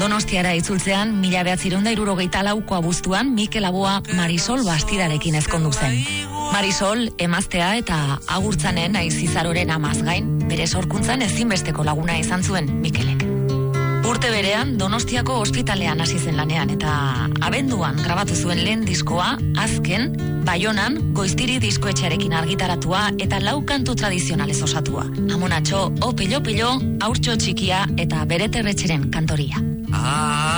Donostiara itzultzean, 1964ko abuztuan Mikel Aboa Marisol Bastidarekin ezkondu zen. Marisol, emaztea eta agurtzanen aizizaroren amaz gain, bere sorkuntzan ezinbesteko laguna izan zuen Mikelek. Urte berean, Donostiako ospitalean hasi zen lanean eta abenduan grabatu zuen lehen diskoa, azken, Baionan, Goiztiri diskoetxearekin argitaratua eta 4 kantu tradizionalez osatua. Amonatxo, O Pillo Pillo, Haurtxo Txikia eta Bere Terretxeren kantoria.